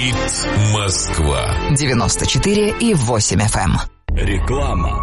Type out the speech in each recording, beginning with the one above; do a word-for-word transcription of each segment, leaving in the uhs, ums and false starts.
Говорит Москва. девяносто четыре и восемь эф эм. Реклама.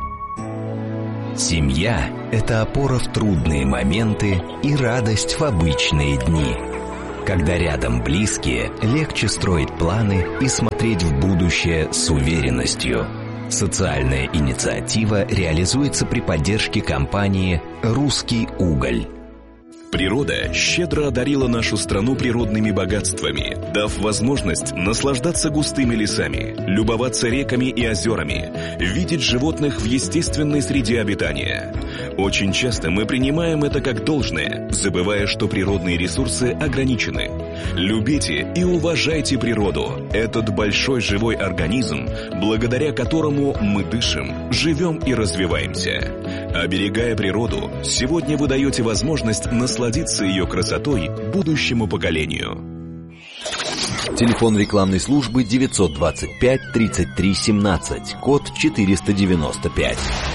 Семья – это опора в трудные моменты и радость в обычные дни. Когда рядом близкие, легче строить планы и смотреть в будущее с уверенностью. Социальная инициатива реализуется при поддержке компании «Русский уголь». Природа щедро одарила нашу страну природными богатствами, дав возможность наслаждаться густыми лесами, любоваться реками и озерами, видеть животных в естественной среде обитания. Очень часто мы принимаем это как должное, забывая, что природные ресурсы ограничены. Любите и уважайте природу, этот большой живой организм, благодаря которому мы дышим, живем и развиваемся. Оберегая природу, сегодня вы даете возможность насладиться ее красотой будущему поколению. Телефон рекламной службы девятьсот двадцать пять тридцать три семнадцать, код четыреста девяносто пять.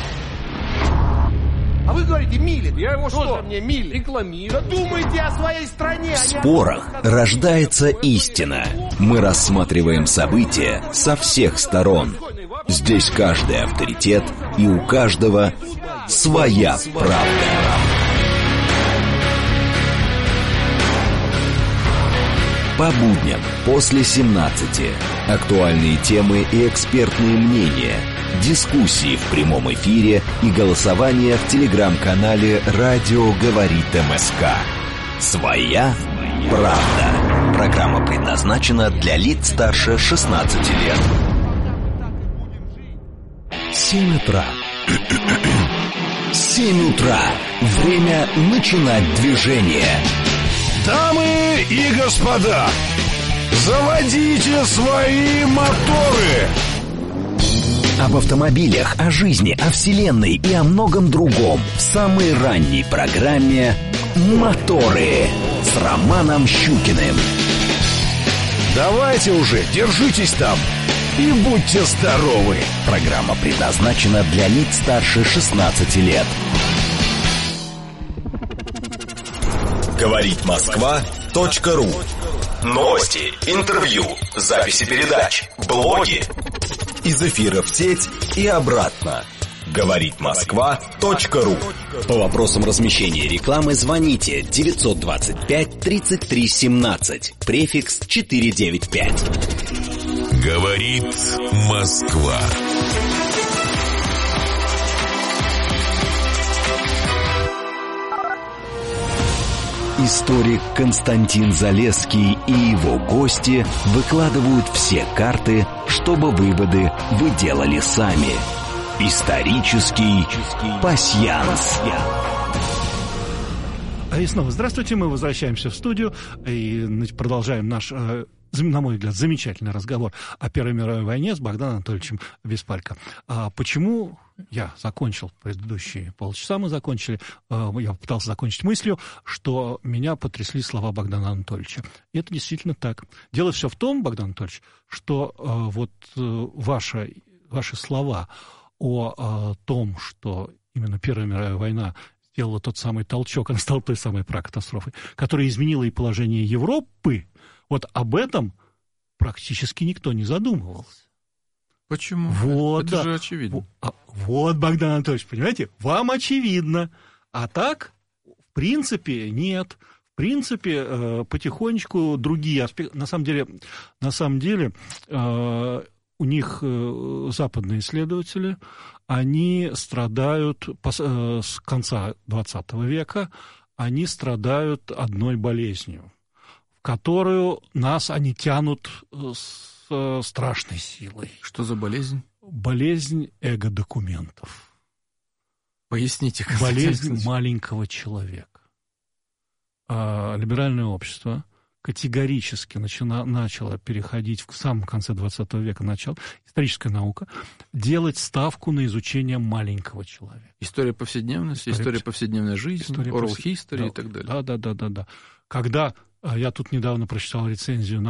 А вы говорите, милит. Я его что? Мне милит. Рекламирую. Да думайте о своей стране. В спорах рождается истина. Мы рассматриваем события со всех сторон. Здесь каждый авторитет, и у каждого своя правда. По будням после семнадцати. Актуальные темы и экспертные мнения. Дискуссии в прямом эфире и голосование в телеграм-канале «Радио говорит МСК». Своя правда. Программа предназначена для лиц старше шестнадцати лет. Семь утра. Семь утра. Время начинать движение. Дамы и господа, заводите свои моторы. Об автомобилях, о жизни, о вселенной и о многом другом в самой ранней программе «Моторы» с Романом Щукиным. Давайте уже, держитесь там и будьте здоровы. Программа предназначена для лиц старше шестнадцати лет. Говорит Москва точка ру. Новости, интервью, записи передач, блоги. Из эфира в сеть и обратно. Говорит Москва точка ру. По вопросам размещения рекламы звоните девятьсот двадцать пять тридцать три семнадцать, префикс четыреста девяносто пять. Говорит Москва. Историк Константин Залесский и его гости выкладывают все карты, чтобы выводы вы делали сами. Исторический пасьянс. И снова здравствуйте, мы возвращаемся в студию и продолжаем наш, на мой взгляд, замечательный разговор о Первой мировой войне с Богданом Анатольевичем Беспалько. А почему я закончил предыдущие полчаса, мы закончили, я пытался закончить мыслью, что меня потрясли слова Богдана Анатольевича. И это действительно так. Дело все в том, Богдан Анатольевич, что вот ваши, ваши слова о том, что именно Первая мировая война сделала тот самый толчок, она стала той самой пракатастрофой, которая изменила и положение Европы, вот об этом практически никто не задумывался. Почему? Вот, это да. же очевидно. Вот, Богдан Анатольевич, понимаете, вам очевидно. А так, в принципе, нет. В принципе, потихонечку другие аспекты. На самом деле, на самом деле у них западные исследователи, они страдают с конца двадцатого века, они страдают одной болезнью, в которую нас они тянут с страшной силой. Что за болезнь? Болезнь эго-документов. Поясните. Болезнь маленького человека. А либеральное общество категорически начало, начало переходить в самом конце двадцатого века, начал историческая наука, делать ставку на изучение маленького человека. История повседневности, история, история повседневной жизни, история oral повсед... history да, и так далее. Да, да, да, да, да. Когда я тут недавно прочитал рецензию на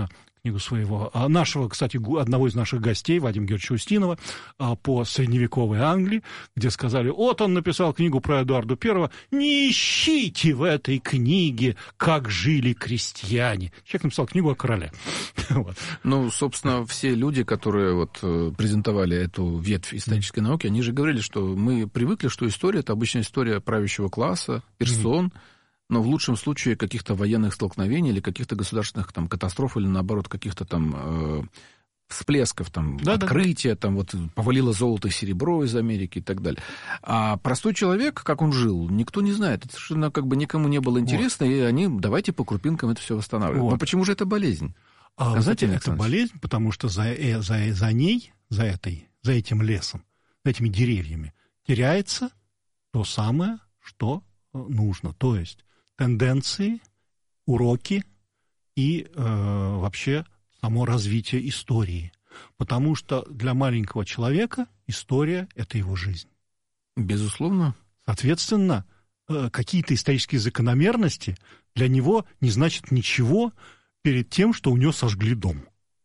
книгу своего, а нашего, кстати, одного из наших гостей, Вадима Георгиевича Устинова, по средневековой Англии, где сказали, вот он написал книгу про Эдуарда Первого, не ищите в этой книге, как жили крестьяне. Человек написал книгу о короле. Вот. Ну, собственно, все люди, которые вот презентовали эту ветвь исторической науки, они же говорили, что мы привыкли, что история — это обычная история правящего класса, персон, mm-hmm. но в лучшем случае каких-то военных столкновений или каких-то государственных там катастроф, или наоборот каких-то там э, всплесков, там, да, открытия, да. там вот повалило золото и серебро из Америки и так далее. А простой человек, как он жил, никто не знает. Это совершенно как бы никому не было интересно, вот. И они, давайте по крупинкам это все восстанавливать. Вот. Но почему же это болезнь? А, знаете, это болезнь, потому что за, за, за ней, за, этой, за этим лесом, за этими деревьями теряется то самое, что нужно. То есть тенденции, уроки и э, вообще само развитие истории. Потому что для маленького человека история — это его жизнь. Безусловно. Соответственно, э, какие-то исторические закономерности для него не значат ничего перед тем, что у него сожгли дом.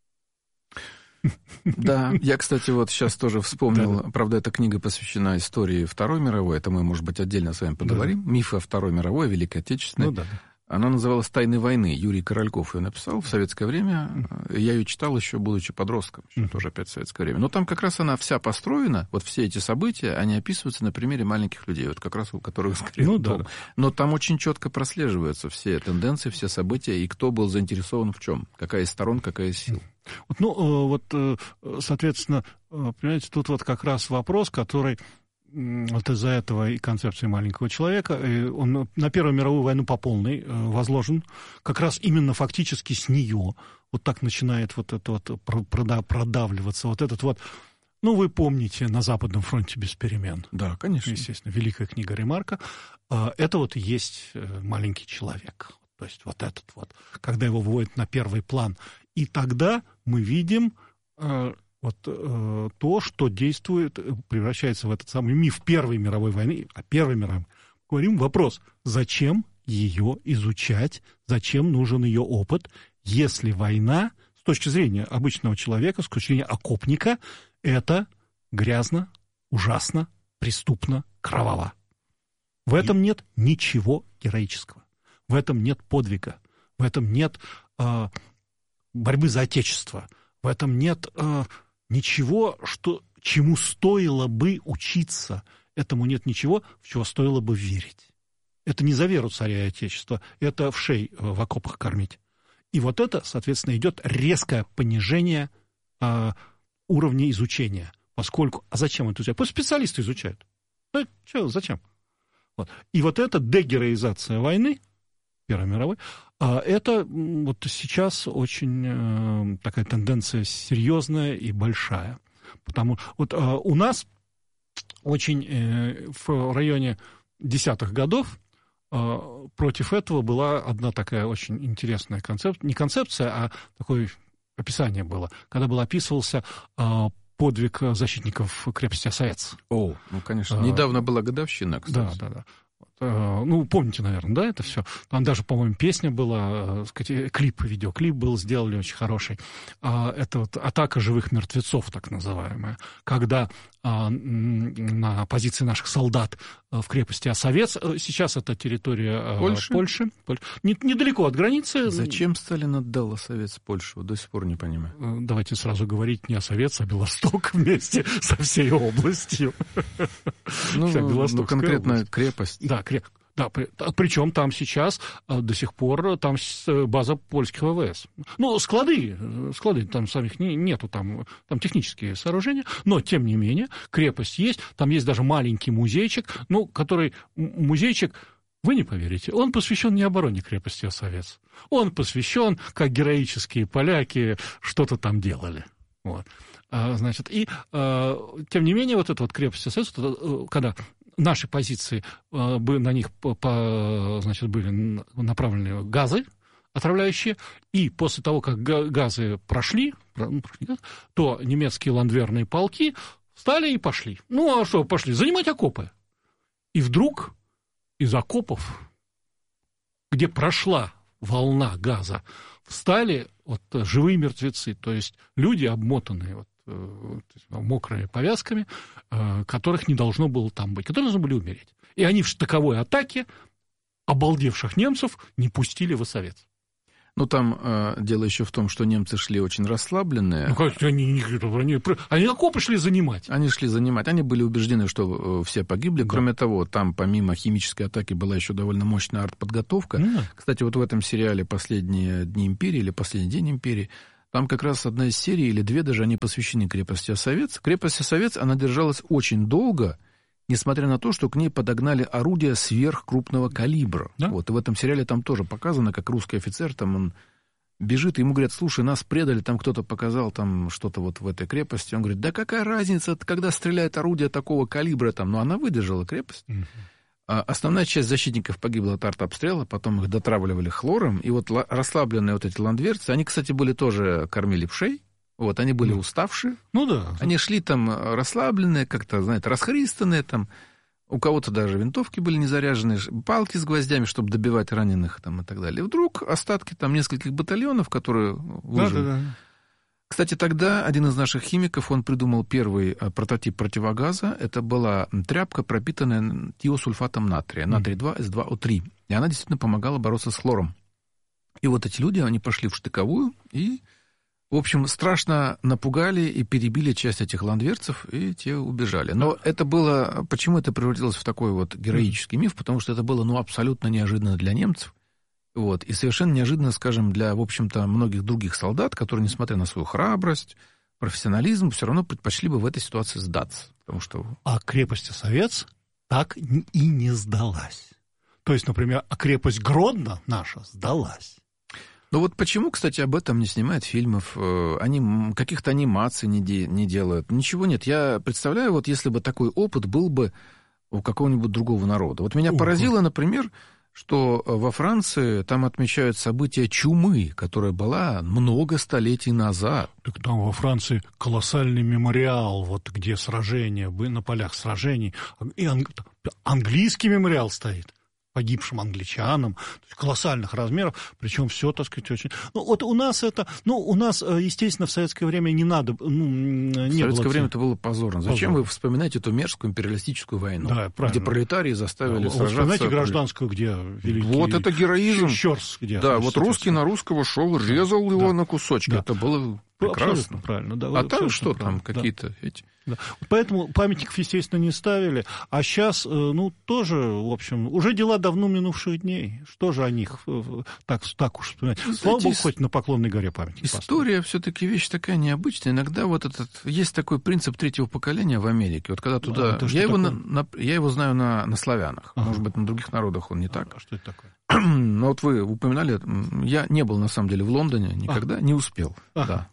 Да, я, кстати, вот сейчас тоже вспомнил, да, да. правда, эта книга посвящена истории Второй мировой, это мы, может быть, отдельно с вами поговорим, да. мифы о Второй мировой, Великой Отечественной. Ну, да, да. Она называлась «Тайны войны». Юрий Корольков ее написал в советское время. Я ее читал еще, будучи подростком, mm-hmm. тоже опять в советское время. Но там как раз она вся построена, вот все эти события, они описываются на примере маленьких людей, вот как раз у которых скорее ну, да. Но там очень четко прослеживаются все тенденции, все события, и кто был заинтересован в чем, какая из сторон, какая из сил. Ну, вот, соответственно, понимаете, тут вот как раз вопрос, который... Вот из-за этого и концепции маленького человека, он на Первую мировую войну по полной возложен, как раз именно фактически с нее вот так начинает вот это вот продавливаться, вот этот вот, ну, вы помните, на Западном фронте без перемен. Да, конечно. Естественно, великая книга Ремарка. Это вот и есть маленький человек. То есть вот этот вот, когда его выводят на первый план. И тогда мы видим... Вот э, то, что действует, превращается в этот самый миф Первой мировой войны, о Первой мировой. Говорим, вопрос, зачем ее изучать, зачем нужен ее опыт, если война, с точки зрения обычного человека, с точки зрения окопника, это грязно, ужасно, преступно, кроваво. В этом нет ничего героического, в этом нет подвига, в этом нет э, борьбы за отечество, в этом нет... Э, Ничего, что, чему стоило бы учиться, этому нет ничего, в чего стоило бы верить. Это не за веру царя и отечества, это вшей в окопах кормить. И вот это, соответственно, идет резкое понижение а, уровня изучения. Поскольку, а зачем это изучать? Пусть специалисты изучают. Ну, что, зачем? Вот. И вот эта дегероизация войны, Первой мировой, это вот сейчас очень такая тенденция серьезная и большая. Потому вот у нас очень в районе десятых годов против этого была одна такая очень интересная концепция, не концепция, а такое описание было, когда был описывался подвиг защитников крепости Осовец. О, ну, конечно. Недавно была годовщина, кстати. Да, да, да. Ну, помните, наверное, да, это все. Там даже, по-моему, песня была, сказать, клип, видеоклип был, сделали очень хороший. Это вот атака живых мертвецов, так называемая, когда на позиции наших солдат в крепости Осовец, сейчас это территория Польши, Польши недалеко от границы. Зачем Сталин отдал Осовец Польшу? До сих пор не понимаю. Давайте сразу говорить не Осовец, а Белосток вместе со всей областью. Ну, ну конкретно область. Крепость. Да, крепость. Да, при, причем там сейчас до сих пор там база польских ВВС. Ну, склады, склады там самих не, нету, там, там технические сооружения, но, тем не менее, крепость есть, там есть даже маленький музейчик, ну, который музейчик, вы не поверите, он посвящен не обороне крепости Осовец, он посвящен, как героические поляки что-то там делали. Вот. А, значит, и, а, тем не менее, вот эта вот крепость Осовец, когда... Наши позиции, на них, значит, были направлены газы отравляющие, и после того, как газы прошли, то немецкие ландверные полки встали и пошли. Ну, а что пошли? Занимать окопы. И вдруг из окопов, где прошла волна газа, встали вот, живые мертвецы, то есть люди, обмотанные вот, вот, мокрыми повязками, которых не должно было там быть, которые должны были умереть. И они в штыковой атаке обалдевших немцев не пустили в Осовец. Ну, там э, дело еще в том, что немцы шли очень расслабленные. Ну, как они, они, они окопы шли занимать. Они шли занимать. Они были убеждены, что э, все погибли. Да. Кроме того, там помимо химической атаки была еще довольно мощная артподготовка. Mm. Кстати, вот в этом сериале «Последние дни империи» или «Последний день империи» там как раз одна из серий, или две даже, они посвящены крепости Осовец. Крепость Осовец, она держалась очень долго, несмотря на то, что к ней подогнали орудия сверхкрупного калибра. Да? Вот, и в этом сериале там тоже показано, как русский офицер, там он бежит, и ему говорят: слушай, нас предали, там кто-то показал там что-то вот в этой крепости. Он говорит: да какая разница, когда стреляет орудие такого калибра, там, ну она выдержала крепость. Uh-huh. А основная часть защитников погибла от артобстрела, потом их дотравливали хлором, и вот расслабленные вот эти ландверцы, они, кстати, были тоже кормили вшей. Вот, они были уставшие. Ну да. Они шли там расслабленные, как-то, знаете, расхристанные там. У кого-то даже винтовки были не заряжены, палки с гвоздями, чтобы добивать раненых там и так далее. И вдруг остатки там нескольких батальонов, которые выжили. Да, да, да. Кстати, тогда один из наших химиков, он придумал первый прототип противогаза. Это была тряпка, пропитанная тиосульфатом натрия, натрий два эс два о три. И она действительно помогала бороться с хлором. И вот эти люди, они пошли в штыковую и... В общем, страшно напугали и перебили часть этих ландверцев, и те убежали. Но это было... Почему это превратилось в такой вот героический миф? Потому что это было, ну, абсолютно неожиданно для немцев. Вот. И совершенно неожиданно, скажем, для, в общем-то, многих других солдат, которые, несмотря на свою храбрость, профессионализм, все равно предпочли бы в этой ситуации сдаться. Потому что... А крепость Осовец так и не сдалась. То есть, например, а крепость Гродно наша сдалась. Ну вот почему, кстати, об этом не снимают фильмов, они, каких-то анимаций не, де, не делают, ничего нет. Я представляю, вот если бы такой опыт был бы у какого-нибудь другого народа. Вот меня поразило, например, что во Франции там отмечают события чумы, которая была много столетий назад. Так там во Франции колоссальный мемориал, вот где сражения, на полях сражений, и анг... английский мемориал стоит погибшим англичанам, колоссальных размеров, причем все, так сказать, очень... Ну, вот у нас это... Ну, у нас, естественно, в советское время не надо... Ну, не в советское было... время это было позорно. Зачем Позор. Вы вспоминаете эту мерзкую империалистическую войну, да, где пролетарии заставили да, сражаться? Вспоминайте гражданскую, где великий... Вот это героизм. Щерс, где... Да, вот русский на русского шел, резал да. его да. на кусочки. Да. Это было прекрасно. Абсолютно правильно. Да, а там что правильно. Там какие-то да. эти... Да. Поэтому памятников, естественно, не ставили. А сейчас, ну, тоже, в общем, уже дела давно минувших дней. Что же о них так, так уж вспоминать? Слава богу, хоть на Поклонной горе памятник История поставили. Все-таки вещь такая необычная. Иногда вот этот... Есть такой принцип третьего поколения в Америке. Вот когда туда... А, я, его на, на, я его знаю на, на славянах. Ага. Может быть, на других народах он не так. А, что это такое? Но вот вы упоминали... Я не был, на самом деле, в Лондоне никогда. А. Не успел. Ага. Да.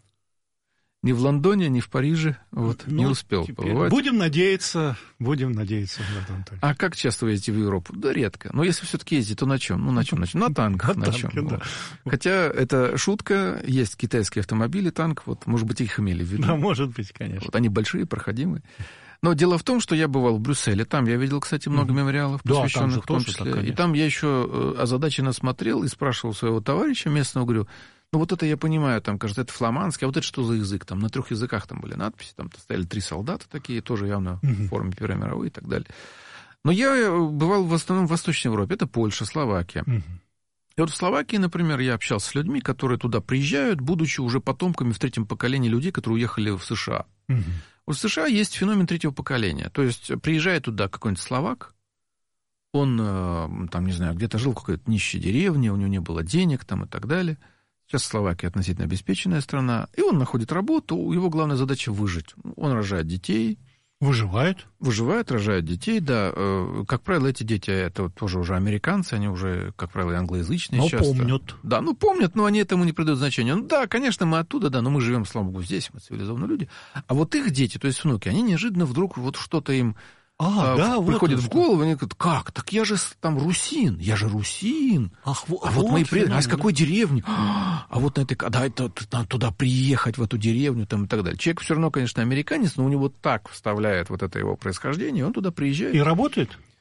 Ни в Лондоне, ни в Париже вот, ну, не успел побывать. Будем надеяться, будем надеяться. А как часто вы ездите в Европу? Да редко. Но если все-таки ездите, то на чем? Ну, на чем? На, чем? на танках. На, на чем? Танке, да. Хотя это шутка, есть китайские автомобили, танк, вот, может быть, их имели в виду. Да, может быть, конечно. Вот, они большие, проходимые. Но дело в том, что я бывал в Брюсселе, там я видел, кстати, много mm-hmm. мемориалов, посвященных да, в том числе. Так, и там я еще озадаченно смотрел и спрашивал своего товарища местного, говорю, ну вот это я понимаю, там, кажется, это фламандский, а вот это что за язык? Там на трех языках там были надписи, там стояли три солдата такие, тоже явно mm-hmm. в форме Первой мировой и так далее. Но я бывал в основном в Восточной Европе, это Польша, Словакия. Mm-hmm. И вот в Словакии, например, я общался с людьми, которые туда приезжают, будучи уже потомками в третьем поколении людей, которые уехали в США. Mm-hmm. Вот в США есть феномен третьего поколения. То есть приезжает туда какой-нибудь словак, он, там, не знаю, где-то жил в какой-то нищей деревне, у него не было денег там и так далее. Сейчас Словакия относительно обеспеченная страна, и он находит работу, его главная задача выжить. Он рожает детей. Выживает? Выживает, рожает детей, да. Как правило, эти дети, это тоже уже американцы, они уже, как правило, англоязычные но часто. помнят. Да, ну помнят, но они этому не придают значения. Ну да, конечно, мы оттуда, да, но мы живем, слава богу, здесь, мы цивилизованные люди. А вот их дети, то есть внуки, они неожиданно вдруг вот что-то им а, а, да, приходит вот в голову, они говорят, как? Так я же там русин, я же русин. Ах, а вот, вот мои предки, а из какой да. деревни? А вот на этой, да, это, надо туда приехать, в эту деревню там, и так далее. Человек все равно, конечно, американец, но у него так вставляет вот это его происхождение, он туда приезжает. И работает?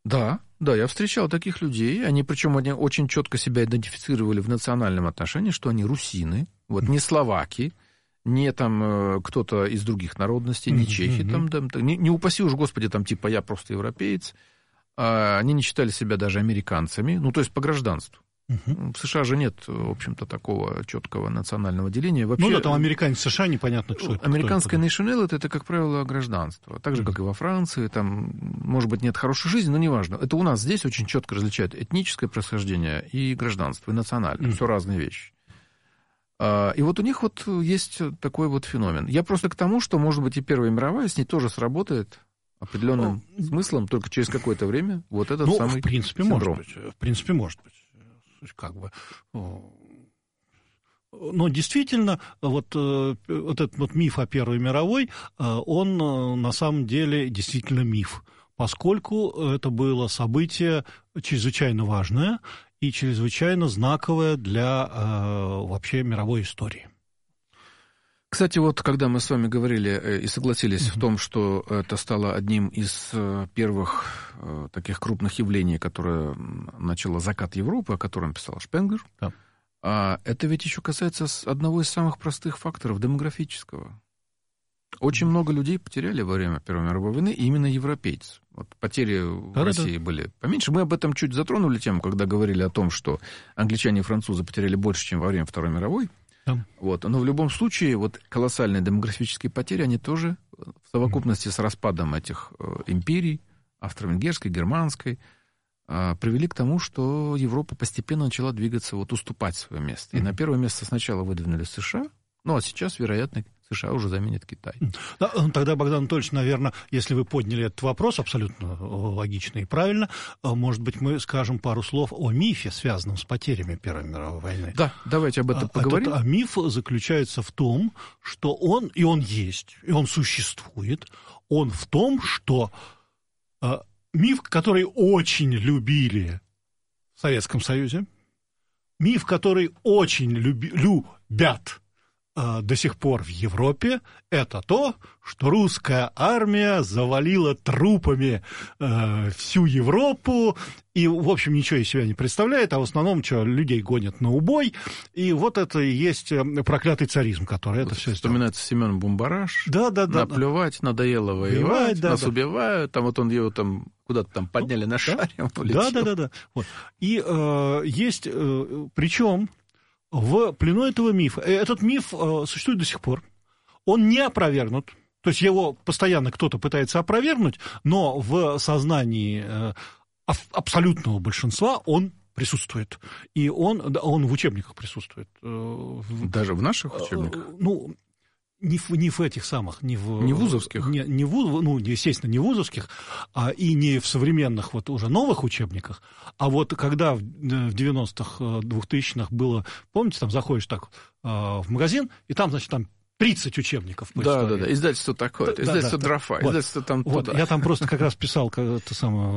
Да, да, я встречал таких людей. Они, причем, они очень четко себя идентифицировали в национальном отношении, что они русины, вот не словаки, не там кто-то из других народностей, не чехи, там, там, не, не упаси уж, Господи, там типа я просто европеец. А они не считали себя даже американцами, ну, то есть по гражданству. Uh-huh. В США же нет, в общем-то, такого четкого национального деления. Вообще, ну да, там американец США, непонятно, что это. Американское nationality — это, как правило, гражданство. Так же, uh-huh. как и во Франции. Там, может быть, нет хорошей жизни, но неважно. Это у нас здесь очень четко различают этническое происхождение и гражданство, и национальное. Uh-huh. Все разные вещи. И вот у них вот есть такой вот феномен. Я просто к тому, что, может быть, и Первая мировая с ней тоже сработает определенным ну, смыслом, только через какое-то время вот этот ну, самый в принципе, синдром. Может быть, в принципе, может быть. Как бы, но действительно, вот, вот этот вот миф о Первой мировой, он на самом деле действительно миф, поскольку это было событие чрезвычайно важное и чрезвычайно знаковое для вообще мировой истории. Кстати, вот когда мы с вами говорили и согласились mm-hmm. в том, что это стало одним из первых таких крупных явлений, которое начало закат Европы, о котором писал Шпенглер, yeah. а это ведь еще касается одного из самых простых факторов — демографического. Очень mm-hmm. много людей потеряли во время Первой мировой войны, именно европейцы. Вот потери в да, России да. были поменьше. Мы об этом чуть затронули тему, когда говорили о том, что англичане и французы потеряли больше, чем во время Второй мировой. Да. Вот. Но в любом случае вот колоссальные демографические потери, они тоже в совокупности с распадом этих империй, австро-венгерской, германской, привели к тому, что Европа постепенно начала двигаться, вот уступать свое место. И на первое место сначала выдвинули США, ну а сейчас, вероятно, США уже заменит Китай. Да, тогда, Богдан Анатольевич, наверное, если вы подняли этот вопрос абсолютно логично и правильно, может быть, мы скажем пару слов о мифе, связанном с потерями Первой мировой войны. Да, давайте об этом поговорим. Этот, а миф заключается в том, что он, и он есть, и он существует, он в том, что а, миф, который очень любили в Советском Союзе, миф, который очень люби, любят до сих пор в Европе, это то, что русская армия завалила трупами э, всю Европу и, в общем, ничего из себя не представляет, а в основном что, людей гонят на убой, и вот это и есть проклятый царизм, который вот это все вспоминается сделал. Семен Бумбараш. Да, да, да. Наплевать, да. Надоело воевать, воевать да, нас да. убивают, там вот он его там куда-то там подняли ну, на шаре, да? он полетел. Да, да, да, да. Вот. И э, есть, э, причем в плену этого мифа. Этот миф э, существует до сих пор. Он не опровергнут. То есть его постоянно кто-то пытается опровергнуть, но в сознании э, абсолютного большинства он присутствует. И он, он в учебниках присутствует. Э, Даже в наших учебниках? Э, ну, не в, не в этих самых... Не, в, не вузовских? Не, не в, ну, естественно, не вузовских, а и не в современных вот уже новых учебниках. А вот когда в девяностых, двухтысячных было... Помните, там заходишь так в магазин, и там, значит, там тридцать учебников по да, истории. Да, да, издательство такое, да, издательство да, Дрофа, да. издательство там вот, туда. Я там просто как раз писал эту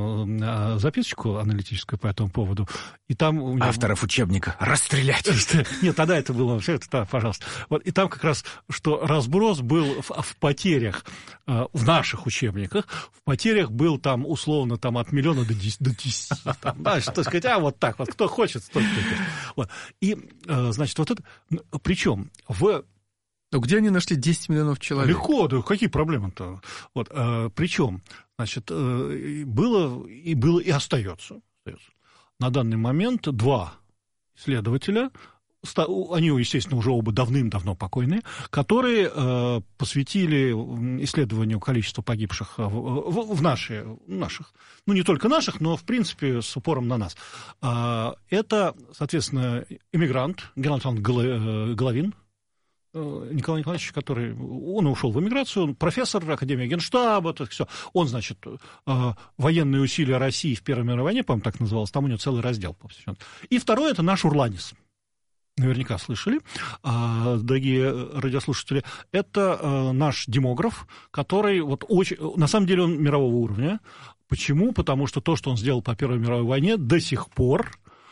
самую записочку аналитическую по этому поводу, и там... У меня... Авторов учебника расстрелять! Нет, тогда это было вообще, это, да, пожалуйста. Вот, и там как раз, что разброс был в, в потерях, в наших учебниках, в потерях был там условно там, от миллиона до десяти. Там, да, что сказать, а вот так вот, кто хочет, столько. Вот. И, значит, вот это... Причем в... Но где они нашли десять миллионов человек? Легко, да какие проблемы-то? Вот, э, причем, значит, э, было, и было и остается, остается. На данный момент два исследователя, они, естественно, уже оба давным-давно покойные, которые э, посвятили исследованию количества погибших в, в, в наши, наших, ну, не только наших, но, в принципе, с упором на нас. Э, это, соответственно, эмигрант Геннадий Александрович Головин, Николай Николаевич, который, он ушел в эмиграцию, он профессор Академии Генштаба, то все. Он, значит, военные усилия России в Первой мировой войне, по-моему, так называлось, там у него целый раздел посвящен. И второй — это наш Урланис. Наверняка слышали, дорогие радиослушатели. Это наш демограф, который вот очень, на самом деле он мирового уровня. Почему? Потому что то, что он сделал по Первой мировой войне, до сих пор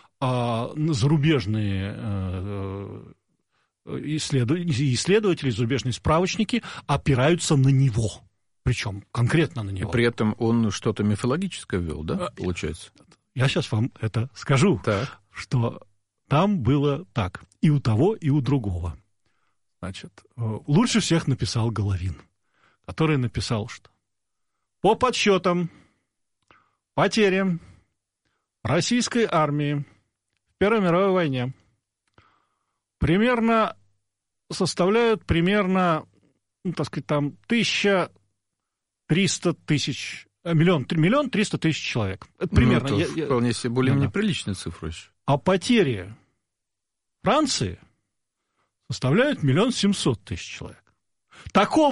зарубежные исследователи, зарубежные справочники опираются на него. Причем конкретно на него. При этом он что-то мифологическое вел, да, получается? Я сейчас вам это скажу, так. что там было так. И у того, и у другого. Значит, лучше всех написал Головин, который написал, что по подсчетам потери российской армии в Первой мировой войне примерно составляют примерно, ну, так сказать, там тысяча триста тысяч, миллион, миллион триста тысяч человек. Это примерно. Ну, это я, вполне себе более-менее да. приличная цифра еще. А потери Франции составляют миллион семьсот тысяч человек. Такого